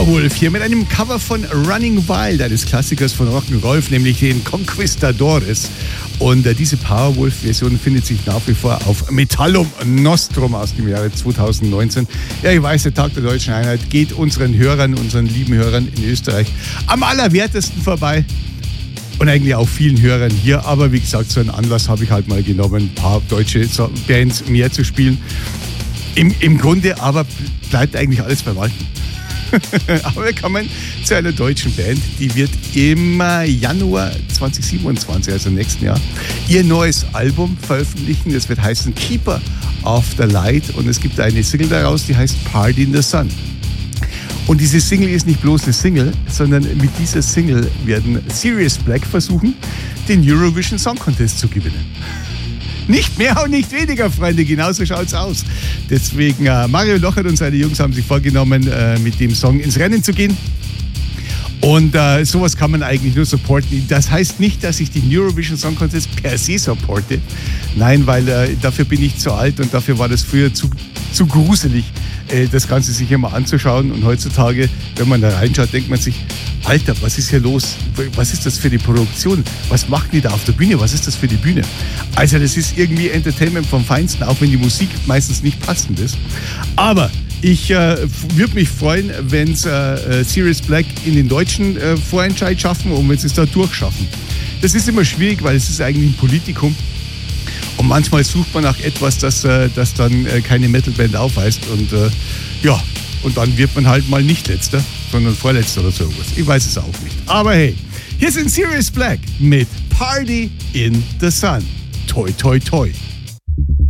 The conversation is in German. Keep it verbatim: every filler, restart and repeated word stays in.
Powerwolf hier mit einem Cover von Running Wild, eines Klassikers von Rock'n'Rolf, nämlich den Conquistadores. Und äh, diese Powerwolf-Version findet sich nach wie vor auf Metallum Nostrum aus dem Jahre zweitausendneunzehn. Ja, ich weiß, der Tag der Deutschen Einheit geht unseren Hörern, unseren lieben Hörern in Österreich am allerwertesten vorbei. Und eigentlich auch vielen Hörern hier. Aber wie gesagt, so einen Anlass habe ich halt mal genommen, ein paar deutsche Bands mehr zu spielen. Im, im Grunde aber bleibt eigentlich alles beim Alten. Aber wir kommen zu einer deutschen Band, die wird im Januar zweitausendsiebenundzwanzig, also im nächsten Jahr, ihr neues Album veröffentlichen. Das wird heißen Keeper of the Light und es gibt eine Single daraus, die heißt Party in the Sun. Und diese Single ist nicht bloß eine Single, sondern mit dieser Single werden Sirius Black versuchen, den Eurovision Song Contest zu gewinnen. Nicht mehr und nicht weniger, Freunde, genauso schaut's aus. Deswegen, äh, Mario Lochert und seine Jungs haben sich vorgenommen, äh, mit dem Song ins Rennen zu gehen. Und äh, sowas kann man eigentlich nur supporten. Das heißt nicht, dass ich den Eurovision Song Contest per se supporte. Nein, weil äh, dafür bin ich zu alt und dafür war das früher zu, zu gruselig, äh, das Ganze sich immer anzuschauen. Und heutzutage, wenn man da reinschaut, denkt man sich, Alter, was ist hier los? Was ist das für die Produktion? Was machen die da auf der Bühne? Was ist das für die Bühne? Also das ist irgendwie Entertainment vom Feinsten, auch wenn die Musik meistens nicht passend ist. Aber ich äh, würde mich freuen, wenn es äh, Sirius Black in den deutschen äh, Vorentscheid schaffen und wenn sie es da durchschaffen. Das ist immer schwierig, weil es ist eigentlich ein Politikum. Und manchmal sucht man nach etwas, das, äh, das dann äh, keine Metalband aufweist. Und äh, ja, und dann wird man halt mal nicht Letzter, sondern Vorletzter oder so irgendwas. Ich weiß es auch nicht. Aber hey, hier sind Sirius Black mit Party in the Sun. Toi, toi, toi.